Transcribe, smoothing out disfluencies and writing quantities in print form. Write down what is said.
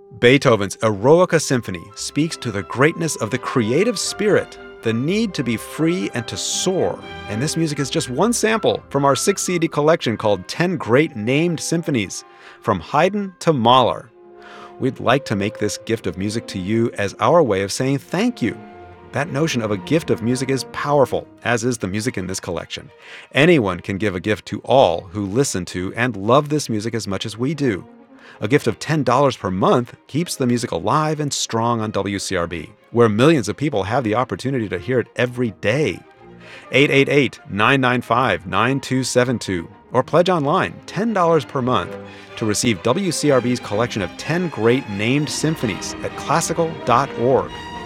Beethoven's Eroica Symphony speaks to the greatness of the creative spirit, the need to be free and to soar. And this music is just one sample from our 6 CD collection called 10 Great Named Symphonies, from Haydn to Mahler. We'd like to make this gift of music to you as our way of saying thank you. That notion of a gift of music is powerful, as is the music in this collection. Anyone can give a gift to all who listen to and love this music as much as we do. A gift of $10 per month keeps the music alive and strong on WCRB, where millions of people have the opportunity to hear it every day. 888-995-9272, or pledge online $10 per month to receive WCRB's collection of 10 Great Named Symphonies at classical.org.